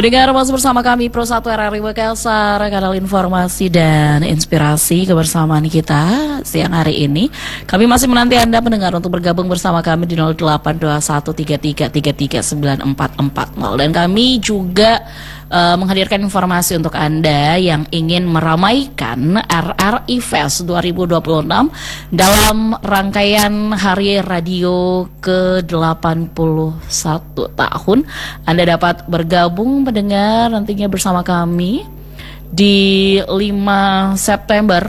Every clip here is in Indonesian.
Dengar masih bersama kami Pro 1 RRI Makassar, kanal informasi dan inspirasi kebersamaan kita siang hari ini. Kami masih menanti Anda pendengar untuk bergabung bersama kami di 082133339440. Dan kami juga menghadirkan informasi untuk Anda yang ingin meramaikan RRI Fest 2026 dalam rangkaian Hari Radio ke-81 tahun. Anda dapat bergabung mendengar nantinya bersama kami di 5 September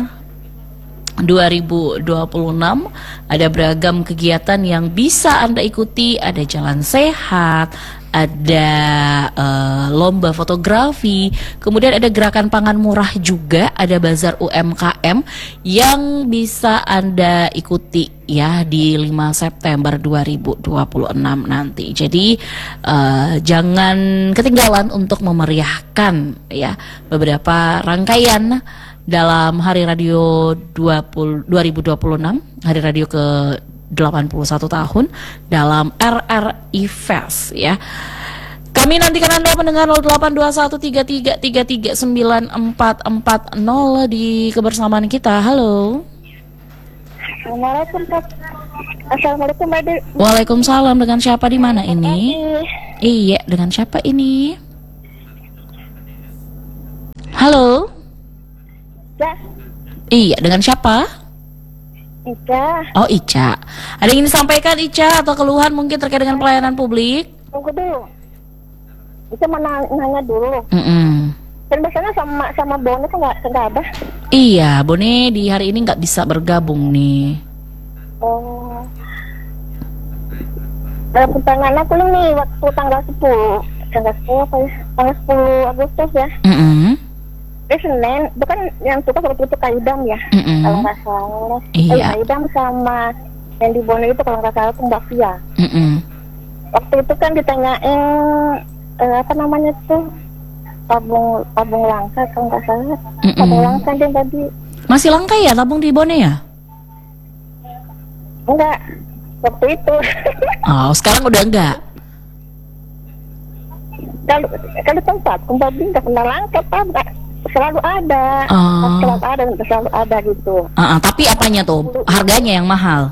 2026. Ada beragam kegiatan yang bisa Anda ikuti. Ada jalan sehat, ada lomba fotografi, kemudian ada gerakan pangan murah juga, ada bazar UMKM yang bisa Anda ikuti ya di 5 September 2026 nanti. Jadi jangan ketinggalan untuk memeriahkan ya beberapa rangkaian dalam Hari Radio 2026, Hari Radio ke 81 tahun dalam RRI Fest ya. Kami nantikan Anda mendengar 082133339440 di kebersamaan kita. Halo. Assalamualaikum Mbak. Waalaikumsalam, dengan siapa di mana ini? Iya, dengan siapa ini? Halo. Ya. Iya, dengan siapa? Ica. Oh, Ica. Ada yang ingin disampaikan Ica atau keluhan mungkin terkait dengan pelayanan publik? Tunggu dulu. Ica mau nanya dulu. Dan biasanya sama Bone kan nggak ada? Iya, Bone di hari ini nggak bisa bergabung nih. Oh. Pertanyaan aku ini waktu tanggal 10 apa ya? Tanggal 10 Agustus ya. Senin, bukan yang suka waktu itu Kaidam ya, kalau nggak salah. Iya. Kaidam sama yang di Bone itu kalau nggak salah itu Mbak Fia. Waktu itu kan ditanyain apa namanya tuh tabung langka kalau nggak salah. Tabung langka dia tadi. Masih langka ya tabung di Bone ya? Enggak, waktu itu. Oh, sekarang udah enggak? Kalau tempat Mbak Bin nggak pernah langka Pak. Selalu ada, selalu ada gitu. Tapi apanya tuh? Harganya yang mahal?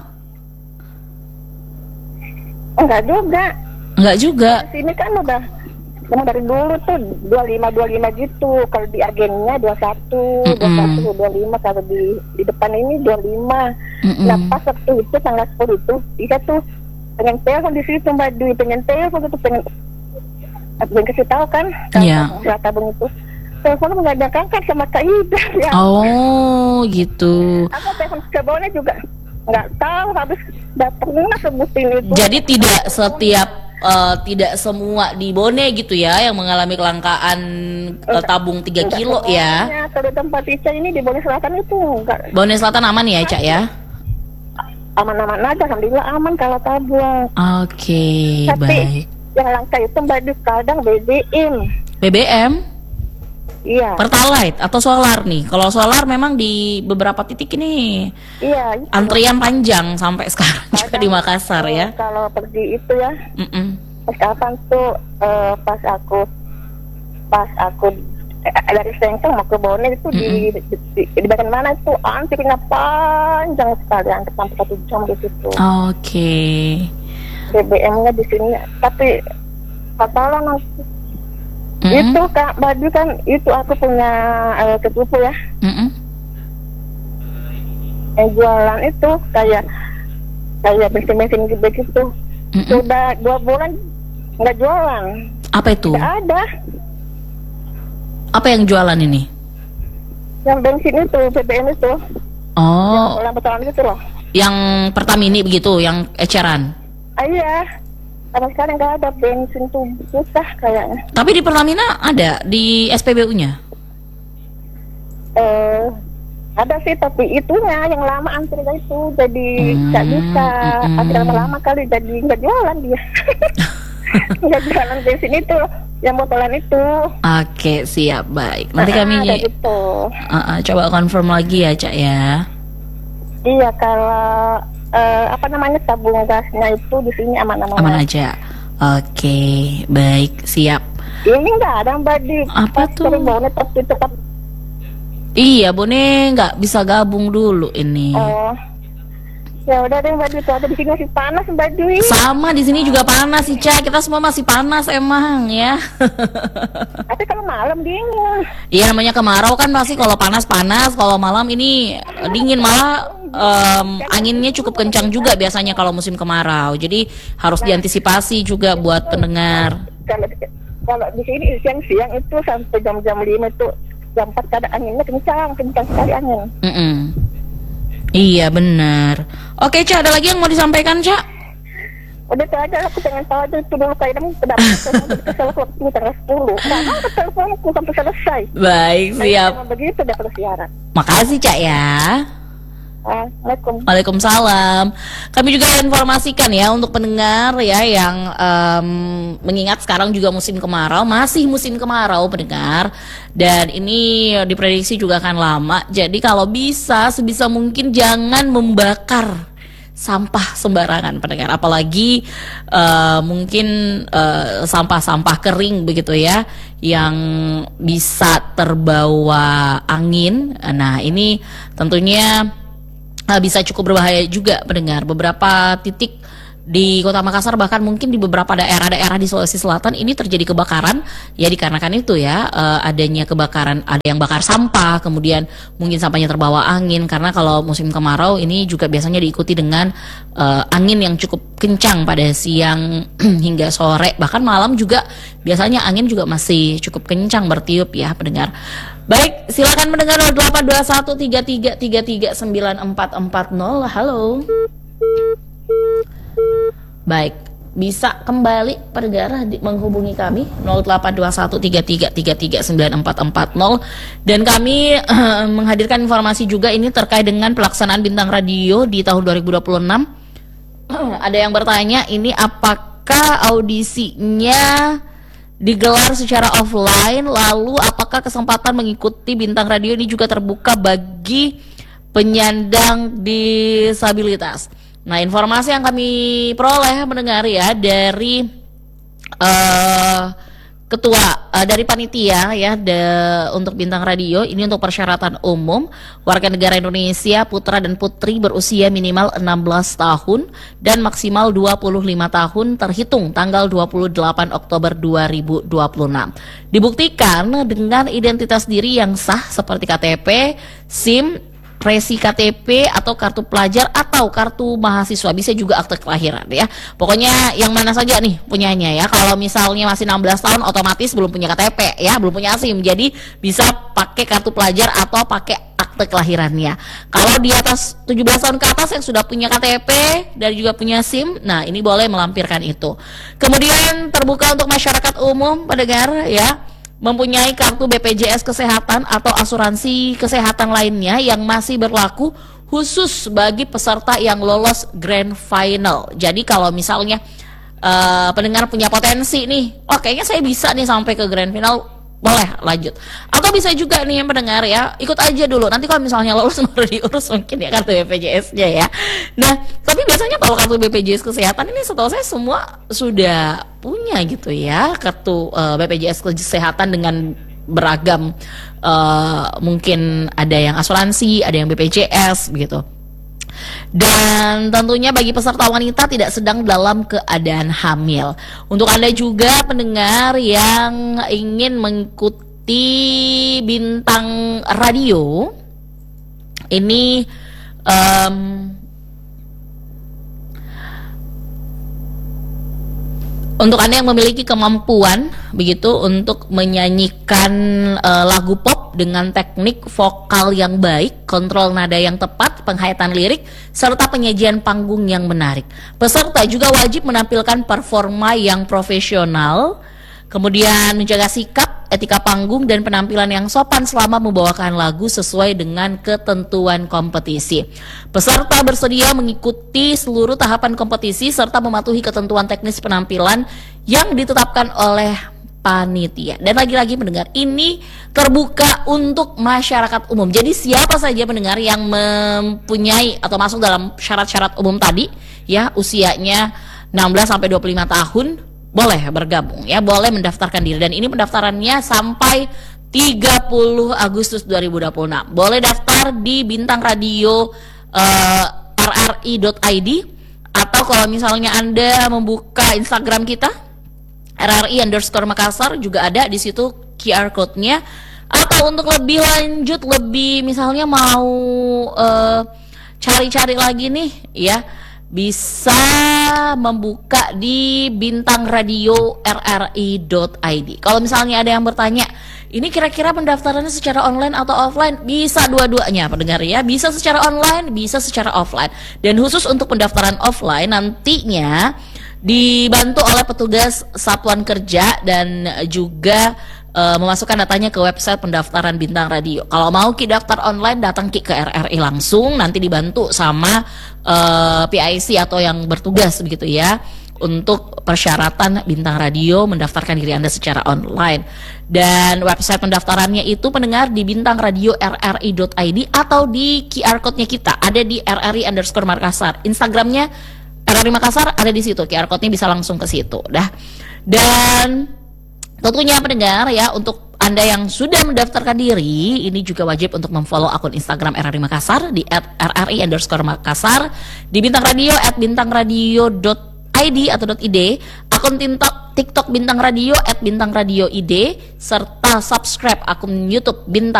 Enggak juga. Enggak juga. Sini kan udah dari dulu tuh 25 gitu. Kalau di agennya 21, 25. Kalau di depan ini 25. Nah pas waktu itu tanggal 10 itu, dia tuh pengen telepon di situ Mbak Dwi, pengen telepon gitu, pengen kasih tahu kan, tabung itu. Telepon nggak ada kakak sama Kak Ida ya. Oh gitu. Aku telepon ke Bone juga nggak tahu, habis pernah sebutin itu. Jadi tidak semua di Bone gitu ya yang mengalami kelangkaan tabung 3 kilo ya. Kalau tempat Ica ini di Bone Selatan itu enggak. Bone Selatan aman ya Cak ya? Aman-aman aja, alhamdulillah aman kalau tabung. Oke, tapi baik. Yang langka itu Mbak Dwi kadang BBM. BBM? Iya. Pertalite atau solar nih? Kalau solar memang di beberapa titik ini antrian panjang sampai sekarang juga di Makassar ya. Kalau pergi itu ya. Pas kapan tuh pas aku dari Sengkang mau ke Bone itu di bagian mana itu antrinya panjang sekali, hampir sampai 1 jam di situ. Oke. BBM-nya di sini, tapi katalah nanti. Itu Kak Badu kan itu aku punya sepupu ya. Yang jualan itu kayak bensin gitu. Sudah 2 bulan nggak jualan. Apa itu? Nggak ada. Apa yang jualan ini? Yang bensin itu, BBM itu. Oh. Yang betulan itu loh. Yang Pertamini begitu, yang eceran. Iya. Sama sekali nggak ada, bensin tuh susah kayaknya. Tapi di Pertamina ada, di SPBU-nya? Ada sih, tapi itunya yang lama antrinya itu jadi nggak bisa. Antri lama kali jadi nggak jualan dia. Nggak jualan bensin itu, yang botolan itu. Oke, siap, baik. Nanti kami gitu. Coba confirm lagi ya Cak ya. Iya, kalau apa namanya tabung gasnya itu di sini aman-aman aja. Oke, baik, siap. Ini nggak ada Mbak di Apa tuh? Cirebon tapi tetap. Iya, Bone nggak bisa gabung dulu ini. Oh, ya udah deh Mbak Dwi, itu aja di sini masih panas Mbak Dwi. Sama di sini juga panas sih, Ca. Kita semua masih panas emang ya. Tapi kalau malam dingin. Iya, namanya kemarau kan pasti kalau panas-panas, kalau malam ini dingin, malah anginnya cukup kencang juga biasanya kalau musim kemarau. Jadi harus diantisipasi juga buat pendengar. Kalau di sini siang-siang itu sampai jam-jam 5 itu, jam 4 ada anginnya kencang sekali angin. Iya benar. Oke, Ca, ada lagi yang mau disampaikan, Ca? Udah itu aja, aku pengen tahu aja itu dulu kayak kamu pendapat kesel waktu tanggal 10. Nah, angkat teleponku sampai selesai. Baik, siap. Nah, begitu udah kalau siaran. Makasih, Ca ya. Assalamualaikum. Waalaikumsalam. Kami juga informasikan ya untuk pendengar ya yang mengingat sekarang juga musim kemarau, masih musim kemarau pendengar, dan ini diprediksi juga akan lama. Jadi kalau bisa sebisa mungkin jangan membakar sampah sembarangan pendengar, apalagi mungkin sampah-sampah kering begitu ya yang bisa terbawa angin. Nah ini tentunya bisa cukup berbahaya juga pendengar. Beberapa titik di Kota Makassar, bahkan mungkin di beberapa daerah-daerah di Sulawesi Selatan ini terjadi kebakaran ya, dikarenakan itu ya adanya kebakaran, ada yang bakar sampah, kemudian mungkin sampahnya terbawa angin, karena kalau musim kemarau ini juga biasanya diikuti dengan angin yang cukup kencang pada siang hingga sore, bahkan malam juga biasanya angin juga masih cukup kencang bertiup ya pendengar. Baik, silakan mendengar 082133339440. Halo. Baik, bisa kembali pendengar menghubungi kami 082133339440, dan kami menghadirkan informasi juga ini terkait dengan pelaksanaan bintang radio di tahun 2026. Ada yang bertanya ini apakah audisinya digelar secara offline, lalu apakah kesempatan mengikuti bintang radio ini juga terbuka bagi penyandang disabilitas. Nah, informasi yang kami peroleh mendengar ya dari ketua dari panitia ya untuk bintang radio ini, untuk persyaratan umum warga negara Indonesia putra dan putri berusia minimal 16 tahun dan maksimal 25 tahun terhitung tanggal 28 Oktober 2026. Dibuktikan dengan identitas diri yang sah seperti KTP, SIM, resi KTP atau kartu pelajar atau kartu mahasiswa, bisa juga akte kelahiran ya. Pokoknya yang mana saja nih punyanya ya. Kalau misalnya masih 16 tahun otomatis belum punya KTP ya, belum punya SIM. Jadi bisa pakai kartu pelajar atau pakai akte kelahirannya. Kalau di atas 17 tahun ke atas yang sudah punya KTP dan juga punya SIM, nah ini boleh melampirkan itu. Kemudian terbuka untuk masyarakat umum pendengar ya, mempunyai kartu BPJS Kesehatan atau asuransi kesehatan lainnya yang masih berlaku khusus bagi peserta yang lolos Grand Final. Jadi kalau misalnya pendengar punya potensi nih, oh kayaknya saya bisa nih sampai ke Grand Final, boleh lanjut. Atau bisa juga nih yang pendengar ya, ikut aja dulu. Nanti kalau misalnya lolos baru diurus mungkin ya kartu BPJS-nya ya. Nah, tapi biasanya kalau kartu BPJS Kesehatan ini setahu saya semua sudah punya gitu ya, kartu BPJS Kesehatan dengan beragam mungkin ada yang asuransi, ada yang BPJS begitu. Dan tentunya bagi peserta wanita tidak sedang dalam keadaan hamil. Untuk Anda juga pendengar yang ingin mengikuti bintang radio ini, untuk Anda yang memiliki kemampuan begitu untuk menyanyikan lagu pop dengan teknik vokal yang baik, kontrol nada yang tepat, penghayatan lirik, serta penyajian panggung yang menarik. Peserta juga wajib menampilkan performa yang profesional, kemudian menjaga sikap, etika panggung, dan penampilan yang sopan selama membawakan lagu sesuai dengan ketentuan kompetisi. Peserta bersedia mengikuti seluruh tahapan kompetisi serta mematuhi ketentuan teknis penampilan yang ditetapkan oleh panitia. Dan lagi-lagi mendengar ini terbuka untuk masyarakat umum. Jadi siapa saja mendengar yang mempunyai atau masuk dalam syarat-syarat umum tadi ya, usianya 16 sampai 25 tahun boleh bergabung ya, boleh mendaftarkan diri. Dan ini pendaftarannya sampai 30 Agustus 2026. Boleh daftar di Bintang Radio rri.id, atau kalau misalnya Anda membuka Instagram kita RRI_Makassar, juga ada di situ QR code-nya. Atau untuk lebih lanjut, lebih misalnya mau cari-cari lagi nih ya, bisa membuka di Bintang Radio rri.id. Kalau misalnya ada yang bertanya, ini kira-kira pendaftarannya secara online atau offline? Bisa dua-duanya pendengar ya, bisa secara online, bisa secara offline. Dan khusus untuk pendaftaran offline nantinya dibantu oleh petugas Satuan Kerja dan juga memasukkan datanya ke website pendaftaran Bintang Radio. Kalau mau Ki daftar online, datang Ki ke RRI langsung, nanti dibantu sama PIC atau yang bertugas begitu ya, untuk persyaratan Bintang Radio mendaftarkan diri Anda secara online. Dan website pendaftarannya itu pendengar di Bintang Radio rri.id, atau di QR code-nya kita ada di RRI_Makassar. Instagramnya RRI Makassar ada di situ, QR code-nya bisa langsung ke situ dah. Dan tentunya pendengar ya, untuk Anda yang sudah mendaftarkan diri, ini juga wajib untuk memfollow akun Instagram RRI Makassar di @RRI_Makassar, di Bintang Radio @bintangradio.id atau .id, akun TikTok Bintang Radio @bintangradio.id, serta subscribe akun YouTube Bintang